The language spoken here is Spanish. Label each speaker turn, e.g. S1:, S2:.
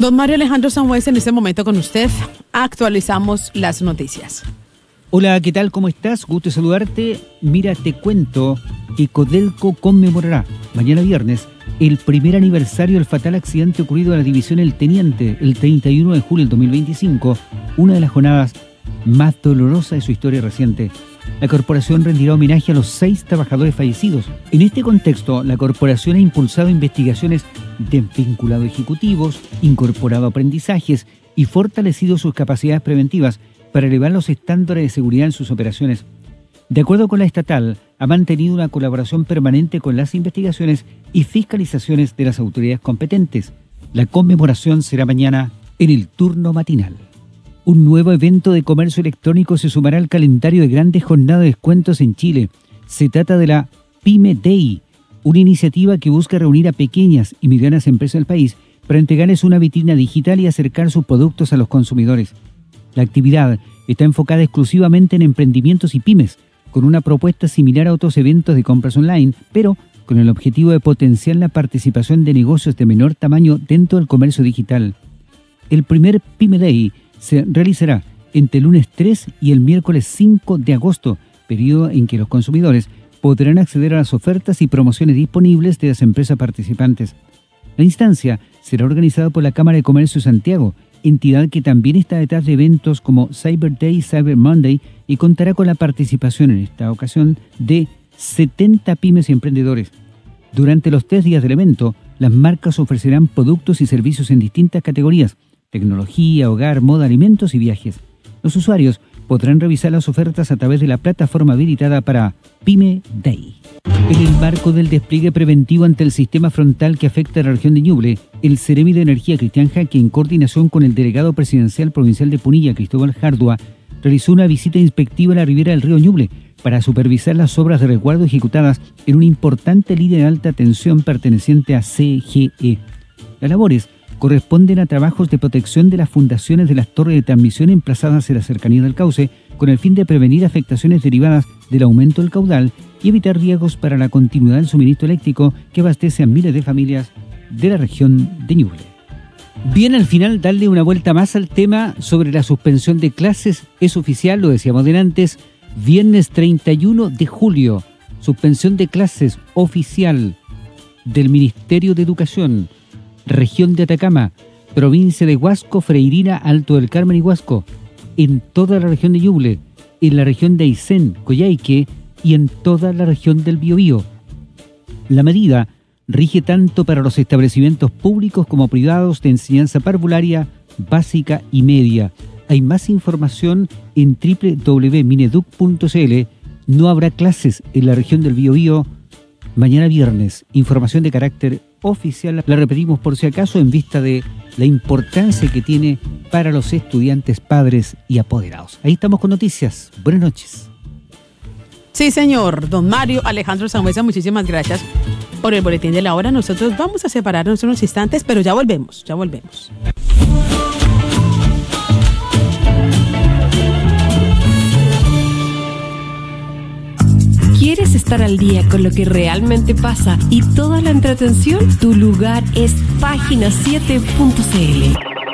S1: Don Mario Alejandro Sanhueza, en este momento con usted actualizamos las noticias.
S2: Hola, ¿qué tal? ¿Cómo estás? Gusto saludarte. Mira, te cuento que Codelco conmemorará mañana viernes el primer aniversario del fatal accidente ocurrido en la división El Teniente el 31 de julio del 2025, una de las jornadas más dolorosas de su historia reciente. La corporación rendirá homenaje a los 6 trabajadores fallecidos. En este contexto, la corporación ha impulsado investigaciones desvinculado ejecutivos, incorporado aprendizajes y fortalecido sus capacidades preventivas para elevar los estándares de seguridad en sus operaciones. De acuerdo con la estatal, ha mantenido una colaboración permanente con las investigaciones y fiscalizaciones de las autoridades competentes. La conmemoración será mañana en el turno matinal. Un nuevo evento de comercio electrónico se sumará al calendario de grandes jornadas de descuentos en Chile. Se trata de la Pyme Day, una iniciativa que busca reunir a pequeñas y medianas empresas del país para entregarles una vitrina digital y acercar sus productos a los consumidores. La actividad está enfocada exclusivamente en emprendimientos y pymes, con una propuesta similar a otros eventos de compras online, pero con el objetivo de potenciar la participación de negocios de menor tamaño dentro del comercio digital. El primer Pyme Day se realizará entre el lunes 3 y el miércoles 5 de agosto, periodo en que los consumidores podrán acceder a las ofertas y promociones disponibles de las empresas participantes. La instancia será organizada por la Cámara de Comercio de Santiago, entidad que también está detrás de eventos como Cyber Day, Cyber Monday, y contará con la participación en esta ocasión de 70 pymes y emprendedores. Durante los 3 días del evento, las marcas ofrecerán productos y servicios en distintas categorías: tecnología, hogar, moda, alimentos y viajes. Los usuarios podrán revisar las ofertas a través de la plataforma habilitada para Pyme Day. En el marco del despliegue preventivo ante el sistema frontal que afecta a la región de Ñuble, el Seremi de Energía Cristian Jaque, en coordinación con el delegado presidencial provincial de Punilla, Cristóbal Jardua, realizó una visita inspectiva a la ribera del río Ñuble para supervisar las obras de resguardo ejecutadas en una importante línea de alta tensión perteneciente a CGE. Las labores corresponden a trabajos de protección de las fundaciones de las torres de transmisión emplazadas en la cercanía del cauce, con el fin de prevenir afectaciones derivadas del aumento del caudal y evitar riesgos para la continuidad del suministro eléctrico que abastece a miles de familias de la región de Ñuble. Bien, al final, darle una vuelta más al tema sobre la suspensión de clases. Es oficial, lo decíamos antes, viernes 31 de julio, suspensión de clases oficial del Ministerio de Educación, región de Atacama, provincia de Huasco, Freirina, Alto del Carmen y Huasco, en toda la región de Ñuble, en la región de Aysén, Coyhaique y en toda la región del Biobío. La medida rige tanto para los establecimientos públicos como privados de enseñanza parvularia, básica y media. Hay más información en www.mineduc.cl. No habrá clases en la región del Biobío mañana viernes. Información de carácter oficial, la repetimos por si acaso, en vista de la importancia que tiene para los estudiantes, padres y apoderados. Ahí estamos con noticias. Buenas noches.
S1: Sí, señor. Don Mario Alejandro Sanhueza, muchísimas gracias por el boletín de la hora. Nosotros vamos a separarnos unos instantes, pero ya volvemos.
S3: ¿Quieres estar al día con lo que realmente pasa y toda la entretención? Tu lugar es Página7.cl.